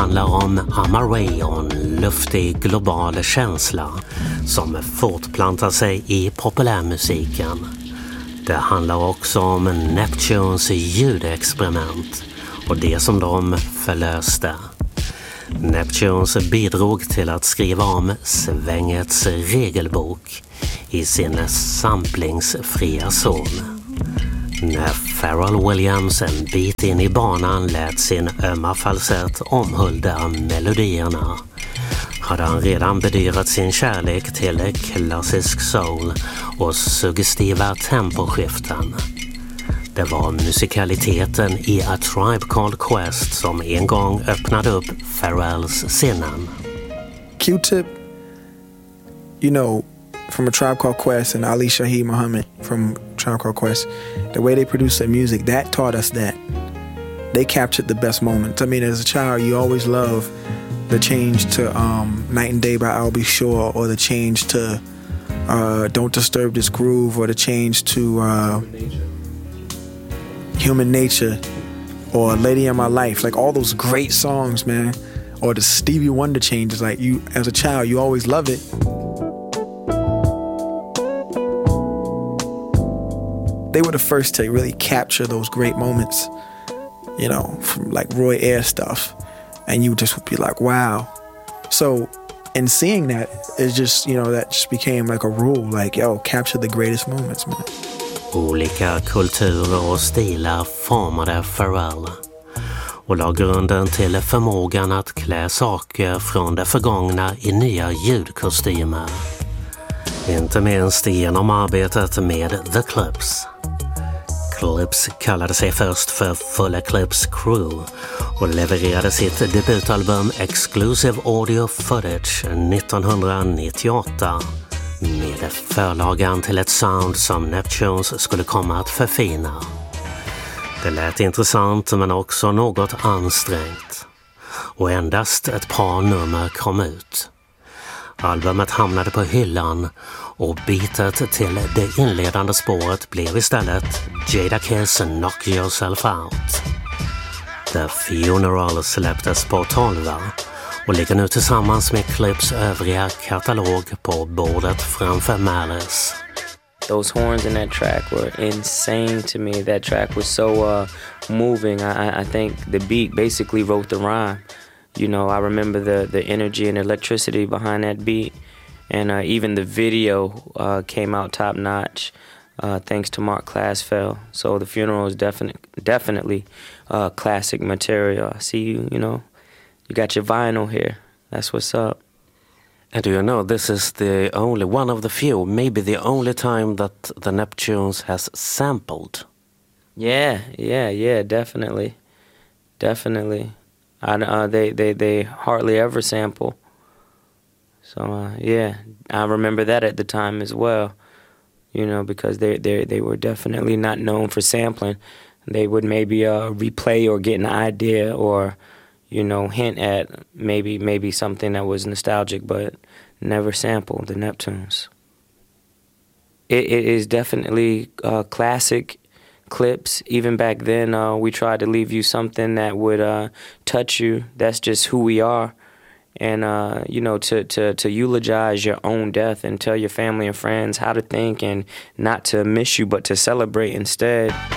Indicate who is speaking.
Speaker 1: handlar om Amaray och en luftig global känsla som fortplantar sig i populärmusiken. Det handlar också om Neptunes ljudexperiment och det som de förlöste. Neptunes bidrog till att skriva om svängets regelbok i sin samplingsfria zon. När Pharrell Williams en bit in i banan lät sin ömma falsett omhulda melodierna hade han redan bedyrat sin kärlek till klassisk soul och suggestiva temposkiften. Det var musikaliteten i A Tribe Called Quest som en gång öppnade upp Pharrells sinnen.
Speaker 2: Q-Tip, you know, from A Tribe Called Quest and Ali Shaheed Muhammad from Tribe Called Quest, the way they produce their music, that taught us that. They captured the best moments. I mean, as a child, you always love the change to Night and Day by I'll Be Sure, or the change to Don't Disturb This Groove, or the change to Human Nature, or Lady in My Life. Like all those great songs, man. Or the Stevie Wonder changes. Like you, as a child, you always love it. They were the first to really capture those great moments, you know, from like Roy Ayers stuff. And you just would be like, wow. So in seeing that, it's just, you know, that just became like a rule. Like, yo, capture the greatest moments, man.
Speaker 1: Olika kulturer och stilar formade Pharrell och la grunden till förmågan att klä saker från det förgångna i nya ljudkostymer. Inte minst genom arbetet med The Clips. Clips kallade sig först för Full Eclipse Crew och levererade sitt debutalbum Exclusive Audio Footage 1998 med förlagan till ett sound som Neptunes skulle komma att förfina. Det lät intressant men också något ansträngt och endast ett par nummer kom ut. Albumet hamnade på hyllan och bitet till det inledande spåret blev istället Jadakiss Knock Yourself Out. The Funeral släpptes på 12 och ligger nu tillsammans med Clips övriga katalog på bordet framför Malice.
Speaker 3: Those horns in that track were insane to me. That track was so moving. I think the beat basically wrote the rhyme. You know, I remember the energy and electricity behind that beat. And even the video came out top notch thanks to Mark Klasfeld. So The Funeral is definitely classic material. I see you know, you got your vinyl here. That's what's up.
Speaker 1: And do you know, this is the only one of the few, maybe the only time that the Neptunes has sampled.
Speaker 3: Yeah, definitely. They hardly ever sample. So yeah, I remember that at the time as well. You know, because they were definitely not known for sampling. They would maybe replay or get an idea or, you know, hint at maybe something that was nostalgic, but never sample the Neptunes. It is definitely classic Clips. Even back then, we tried to leave you something that would touch you. That's just who we are. And, you know, to eulogize your own death and tell your family and friends how to think and not to miss you, but to celebrate instead.